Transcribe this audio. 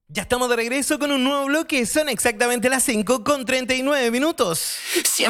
Ya estamos de regreso con un nuevo bloque. Son exactamente las 5:39.